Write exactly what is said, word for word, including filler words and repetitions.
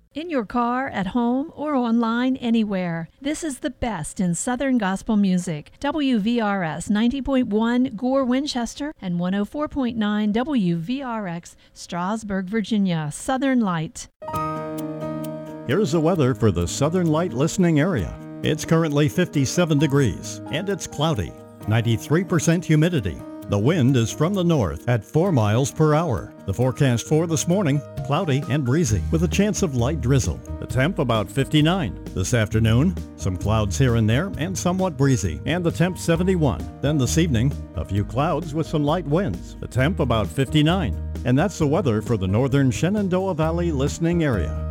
In your car, at home, or online, anywhere. This is the best in Southern gospel music. W V R S ninety point one Gore, Winchester, and one oh four point nine W V R X Strasburg, Virginia. Southern Light. Here's the weather for the Southern Light listening area. It's currently fifty-seven degrees, and it's cloudy. ninety-three percent humidity. The wind is from the north at four miles per hour. The forecast for this morning, cloudy and breezy with a chance of light drizzle. The temp about fifty-nine. This afternoon, some clouds here and there and somewhat breezy, and the temp seventy-one. Then this evening, a few clouds with some light winds. The temp about fifty-nine. And that's the weather for the northern Shenandoah Valley listening area.